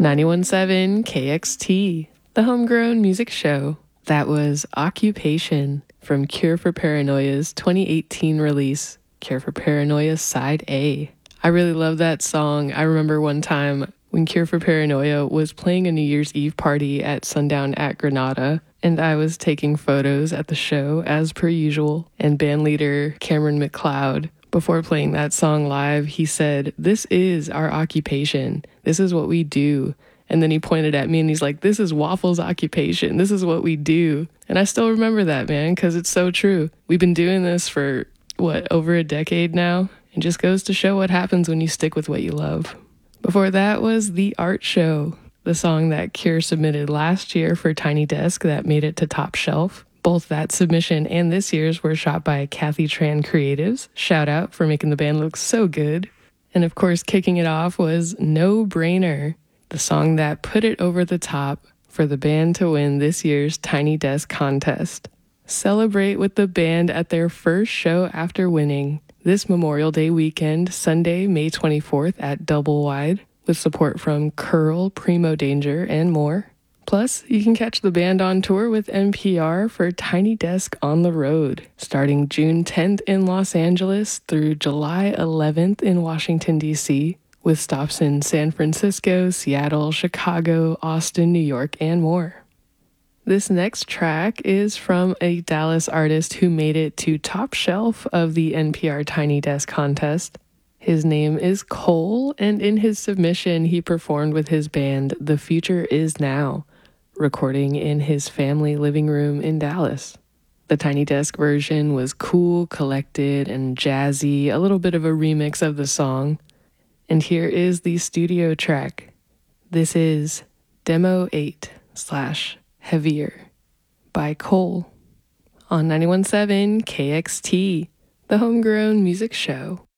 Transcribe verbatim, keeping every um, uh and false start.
ninety-one point seven K X T, the homegrown music show. That was Occupation from Cure for Paranoia's twenty eighteen release, Cure for Paranoia Side A. I really love that song. I remember one time when Cure for Paranoia was playing a New Year's Eve party at Sundown at Granada, and I was taking photos at the show as per usual, and bandleader Cameron McLeod, before playing that song live, he said, "This is our occupation. This is what we do." And then he pointed at me and he's like, "This is Waffles' occupation. This is what we do." And I still remember that, man, because it's so true. We've been doing this for, what, over a decade now? It just goes to show what happens when you stick with what you love. Before that was The Art Show, the song that Cure submitted last year for Tiny Desk that made it to Top Shelf. Both that submission and this year's were shot by Kathy Tran Creatives. Shout out for making the band look so good. And of course, kicking it off was No Brainer, the song that put it over the top for the band to win this year's Tiny Desk contest. Celebrate with the band at their first show after winning this Memorial Day weekend, Sunday, May twenty-fourth at Double Wide, with support from Curl, Primo Danger, and more. Plus, you can catch the band on tour with N P R for Tiny Desk on the Road, starting June tenth in Los Angeles through July eleventh in Washington, D C, with stops in San Francisco, Seattle, Chicago, Austin, New York, and more. This next track is from a Dallas artist who made it to Top Shelf of the N P R Tiny Desk contest. His name is Cole, and in his submission, he performed with his band The Future Is Now, recording in his family living room in Dallas. The Tiny Desk version was cool, collected, and jazzy, a little bit of a remix of the song. And here is the studio track. This is Demo eight slash Heavier by Cole on ninety-one point seven K X T, the homegrown music show.